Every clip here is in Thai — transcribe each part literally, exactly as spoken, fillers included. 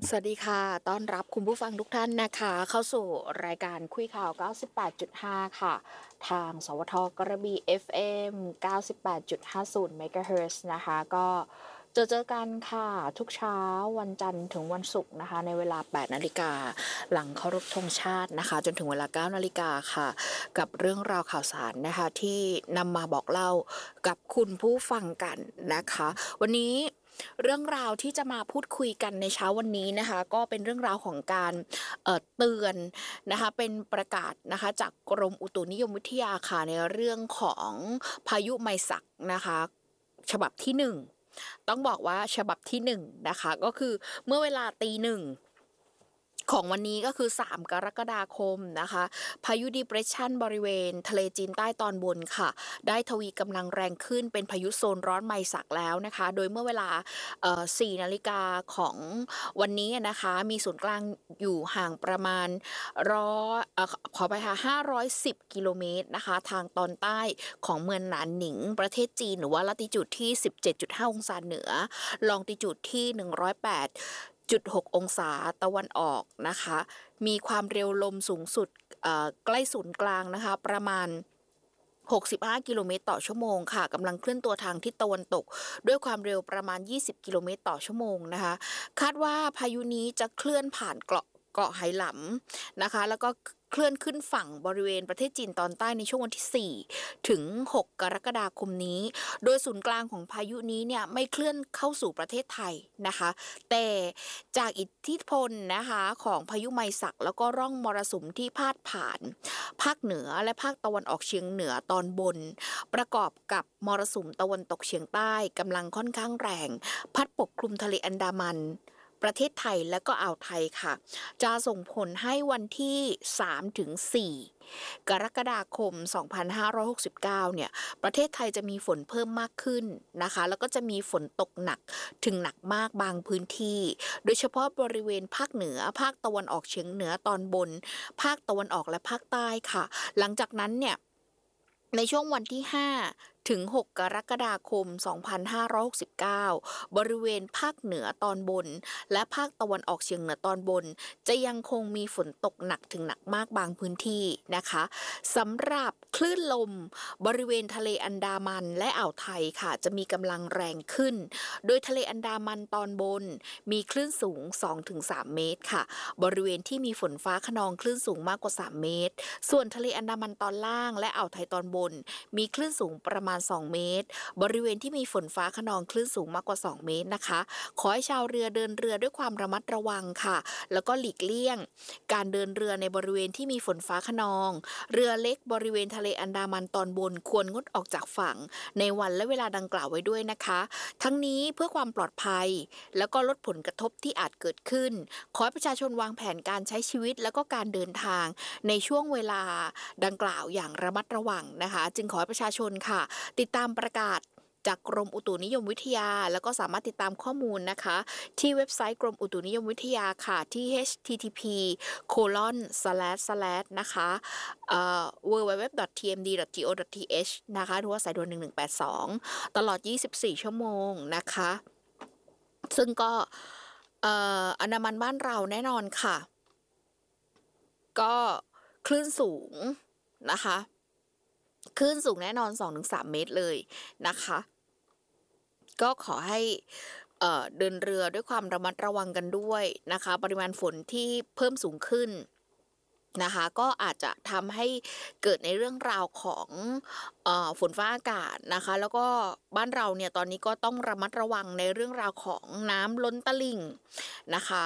สวัสดีค่ะต้อนรับคุณผู้ฟังทุกท่านนะคะเข้าสู่รายการคุยข่าว เก้าสิบแปดจุดห้า ค่ะทางสวทกระบี่ เอฟ เอ็ม เก้าสิบแปดจุดห้าศูนย์ เมกะเฮิรตซ์ นะคะก็เจอเจอกันค่ะทุกเช้าวันจันทร์ถึงวันศุกร์นะคะในเวลา แปด นาฬิกาหลังเคารพธงชาตินะคะจนถึงเวลา เก้า นาฬิกาค่ะกับเรื่องราวข่าวสารนะคะที่นำมาบอกเล่ากับคุณผู้ฟังกันนะคะวันนี้ เรื่องราวที่จะมาพูดคุยกันในเช้าวันนี้นะคะก็เป็นเรื่องราวของการเอ่อเตือนนะคะเป็นประกาศนะคะจากกรมอุตุนิยมวิทยาค่ะในเรื่องของพายุไมศักนะคะฉบับที่หนึ่งต้องบอกว่าฉบับที่หนึ่งนะคะก็คือเมื่อเวลาตีหนึ่งของวันนี้ก็คือสามกรกฎาคมนะคะพายุ Depression บริเวณทะเลจีนใต้ตอนบนค่ะได้ทวีกำลังแรงขึ้นเป็นพายุโซนร้อนไมศักแล้วนะคะโดยเมื่อเวลาเอ่อสี่นาฬิกาของวันนี้นะคะมีศูนย์กลางอยู่ห่างประมาณร้อยเอ่อขอไปค่ะห้าร้อยสิบกิโลเมตรนะคะทางตอนใต้ของเมืองหนานหนิงประเทศจีนหรือว่าลัติจูดที่ สิบเจ็ดจุดห้า องศาเหนือลองติจูดที่หนึ่งร้อยแปดจุดหกองศาตะวันออกนะคะมีความเร็วลมสูงสุดใกล้ศูนย์กลางนะคะประมาณหกสิบห้ากิโลเมตรต่อชั่วโมงค่ะกำลังเคลื่อนตัวทางทิศตะวันตกด้วยความเร็วประมาณยี่สิบกิโลเมตรต่อชั่วโมงนะคะคาดว่าพายุนี้จะเคลื่อนผ่านเกาะเกาะไหหลำนะคะแล้วก็เคลื่อนขึ้นฝั่งบริเวณประเทศจีนตอนใต้ในช่วงวันที่สี่ถึงหกกรกฎาคมนี้โดยศูนย์กลางของพายุนี้เนี่ยไม่เคลื่อนเข้าสู่ประเทศไทยนะคะแต่จากอิทธิพลนะคะของพายุไมศักแล้วก็ร่องมรสุมที่พาดผ่านภาคเหนือและภาคตะวันออกเฉียงเหนือตอนบนประกอบกับมรสุมตะวันตกเฉียงใต้กำลังค่อนข้างแรงพัดปกคลุมทะเลอันดามันประเทศไทยและก็อ่าวไทยค่ะจะส่งผลให้วันที่สามถึงสี่กรกฎาคมสองพันห้าร้อยหกสิบเก้าเนี่ยประเทศไทยจะมีฝนเพิ่มมากขึ้นนะคะแล้วก็จะมีฝนตกหนักถึงหนักมากบางพื้นที่โดยเฉพาะบริเวณภาคเหนือภาคตะวันออกเฉียงเหนือตอนบนภาคตะวันออกและภาคใต้ค่ะหลังจากนั้นเนี่ยในช่วงวันที่ห้าถึงหกกรกฎาคมสองพันห้าร้อยหกสิบเก้าบริเวณภาคเหนือตอนบนและภาคตะวันออกเฉียงเหนือตอนบนจะยังคงมีฝนตกหนักถึงหนักมากบางพื้นที่นะคะสำหรับคลื่นลมบริเวณทะเลอันดามันและอ่าวไทยค่ะจะมีกำลังแรงขึ้นโดยทะเลอันดามันตอนบนมีคลื่นสูง สองถึงสาม เมตรค่ะบริเวณที่มีฝนฟ้าคะนองคลื่นสูงมากกว่าสามเมตรส่วนทะเลอันดามันตอนล่างและอ่าวไทยตอนบนมีคลื่นสูงประมาณสองเมตรบริเวณที่มีฝนฟ้าคะนองคลื่นสูงมากกว่าสองเมตรนะคะขอให้ชาวเรือเดินเรือด้วยความระมัดระวังค่ะแล้วก็หลีกเลี่ยงการเดินเรือในบริเวณที่มีฝนฟ้าคะนองเรือเล็กบริเวณทะเลอันดามันตอนบนควรงดออกจากฝั่งในวันและเวลาดังกล่าวไว้ด้วยนะคะทั้งนี้เพื่อความปลอดภัยแล้วก็ลดผลกระทบที่อาจเกิดขึ้นขอให้ประชาชนวางแผนการใช้ชีวิตแล้วก็การเดินทางในช่วงเวลาดังกล่าวอย่างระมัดระวังนะคะจึงขอให้ประชาชนค่ะติดตามประกาศจากกรมอุตุนิยมวิทยาแล้วก็สามารถติดตามข้อมูลนะคะที่เว็บไซต์กรมอุตุนิยมวิทยาค่ะที่ เอช ที ที พี โคลอน สแลช สแลช นะคะเอ่อ ดับเบิลยู ดับเบิลยู ดับเบิลยู ดอท ที เอ็ม ดี ดอท ที โอ ดอท ที เอช นะคะหรือว่าสายด่วนหนึ่งหนึ่งแปดสองตลอดยี่สิบสี่ชั่วโมงนะคะซึ่งก็เอ่ออันดามันบ้านเราแน่นอนค่ะก็คลื่นสูงนะคะคลื่นสูงแน่นอน สองถึงสาม เมตรเลยนะคะก็ขอให้เอ่อเดินเรือด้วยความระมัดระวังกันด้วยนะคะปริมาณฝนที่เพิ่มสูงขึ้นนะคะก็อาจจะทำให้เกิดในเรื่องราวของเอ่อฝนฟ้าอากาศนะคะแล้วก็บ้านเราเนี่ยตอนนี้ก็ต้องระมัดระวังในเรื่องราวของน้ำล้นตลิ่งนะคะ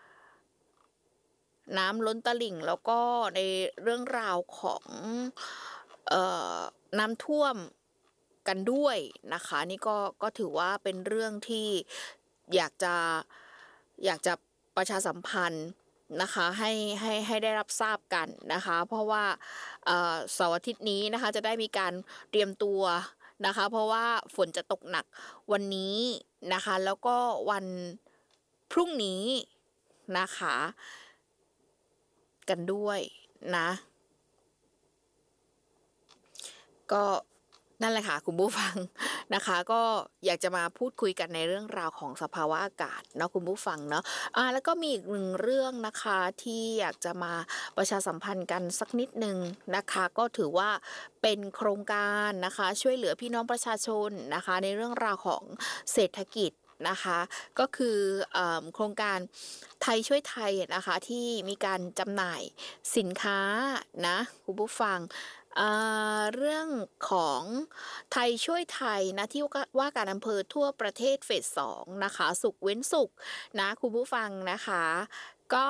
น้ำล้นตลิ่งแล้วก็ในเรื่องราวของเอ่อน้ำท่วมกันด้วยนะคะนี่ก็ก็ถือว่าเป็นเรื่องที่อยากจะอยากจะประชาสัมพันธ์นะคะให้ให้ให้ได้รับทราบกันนะคะเพราะว่าเอ่อเสาร์อาทิตย์นี้นะคะจะได้มีการเตรียมตัวนะคะเพราะว่าฝนจะตกหนักวันนี้นะคะแล้วก็วันพรุ่งนี้นะคะกันด้วยนะก็นั่นแหละค่ะคุณผู้ฟัง นะคะก็อยากจะมาพูดคุยกันในเรื่องราวของสภาวะอากาศเนาะคุณผู้ฟังเนาะอ่าแล้วก็มีอีกหนึ่งเรื่องนะคะที่อยากจะมาประชาสัมพันธ์กันสักนิดหนึ่งนะคะก็ถือว่าเป็นโครงการนะคะช่วยเหลือพี่น้องประชาชนนะคะในเรื่องราวของเศรษฐกิจนะคะก็คือเออโครงการไทยช่วยไทยนะคะที่มีการจำหน่ายสินค้านะคุณผู้ฟัง อ่าเรื่องของไทยช่วยไทยนะที่ว่าว่าการอำเภอทั่วประเทศเฟสสองนะคะสุขเว้นสุขนะคุณผู้ฟังนะคะก็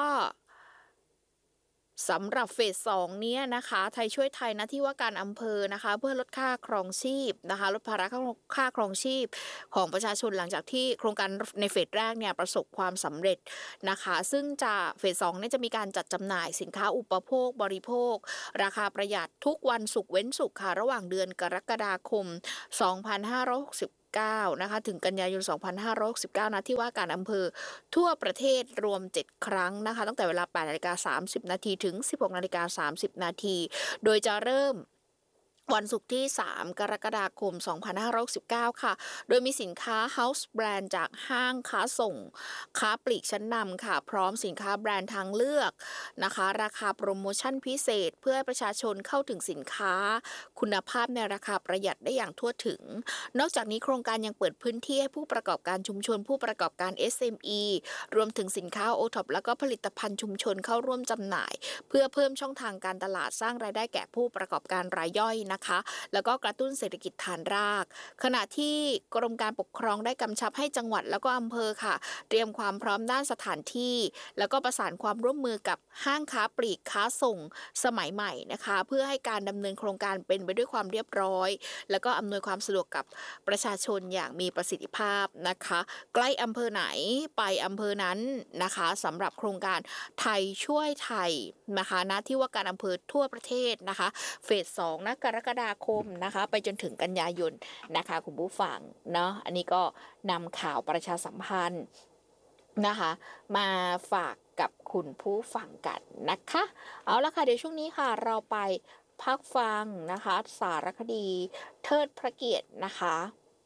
สำหรับเฟสสองเนี้ยนะคะไทยช่วยไทยนะที่ว่าการอำเภอนะคะเพื่อลดค่าครองชีพนะคะลดภาระค่าครองชีพของประชาชนหลังจากที่โครงการในเฟสแรกเนี่ยประสบความสำเร็จนะคะซึ่งจะเฟสสองเนี่ยจะมีการจัดจำหน่ายสินค้าอุปโภคบริโภคราคาประหยัดทุกวันศุกร์เว้นศุกร์ค่ะระหว่างเดือนกรกฎาคมสองพันห้าร้อยหกสิบเก้านะคะถึงกันยายนสองพันห้าร้อยหกสิบเก้านะที่ว่าการอำเภอทั่วประเทศรวมเจ็ดครั้งนะคะตั้งแต่เวลา แปดนาฬิกาสามสิบนาทีถึง สิบหกนาฬิกาสามสิบนาทีโดยจะเริ่มวันศุกร์ที่สามกรกฎาคมสองพันห้าร้อยหกสิบเก้าค่ะโดยมีสินค้า House Brand จากห้างค้าส่งค้าปลีกชั้นนำค่ะพร้อมสินค้าแบรนด์ทางเลือกนะคะราคาโปรโมชั่นพิเศษเพื่อให้ประชาชนเข้าถึงสินค้าคุณภาพในราคาประหยัดได้อย่างทั่วถึงนอกจากนี้โครงการยังเปิดพื้นที่ให้ผู้ประกอบการชุมชนผู้ประกอบการ เอส เอ็ม อี รวมถึงสินค้า โอ ท็อป แล้วก็ผลิตภัณฑ์ชุมชนเข้าร่วมจำหน่ายเพื่อเพิ่มช่องทางการตลาดสร้างรายได้แก่ผู้ประกอบการรายย่อยนะคะแล้วก็กระตุ้นเศรษฐกิจฐานรากขณะที่กรมการปกครองได้กำชับให้จังหวัดแล้วก็อำเภอค่ะเตรียมความพร้อมด้านสถานที่แล้วก็ประสานความร่วมมือกับห้างค้าปลีกค้าส่งสมัยใหม่นะคะเพื่อให้การดำเนินโครงการเป็นไปด้วยความเรียบร้อยแล้วก็อำนวยความสะดวกกับประชาชนอย่างมีประสิทธิภาพนะคะใกล้อำเภอไหนไปอำเภอนั้นนะคะสำหรับโครงการไทยช่วยไทยนะคะณที่ว่าการอำเภอทั่วประเทศนะคะเฟสสองนะกรกฎาคมนะคะไปจนถึงกันยายนนะคะคุณผู้ฟังเนาะอันนี้ก็นำข่าวประชาสัมพันธ์นะคะมาฝากกับคุณผู้ฟังกันนะคะเอาละค่ะเดี๋ยวช่วงนี้ค่ะเราไปพักฟังนะคะสารคดีเทิดพระเกียรตินะคะ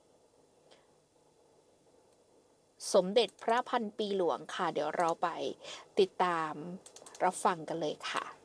สมเด็จพระพันปีหลวงค่ะเดี๋ยวเราไปติดตามรับฟังกันเลยค่ะ